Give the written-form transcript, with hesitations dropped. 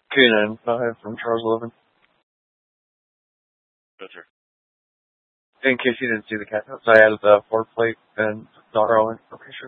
K95 from Charles 11. Gotcha. In case you didn't see the cat notes, I added the 4 plate and .0 information.